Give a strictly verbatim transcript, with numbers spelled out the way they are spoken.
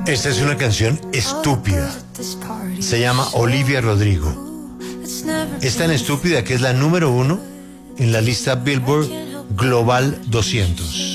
Esta es una canción estúpida. Se llama Olivia Rodrigo. Es tan estúpida que es la número uno en la lista Billboard Global doscientos.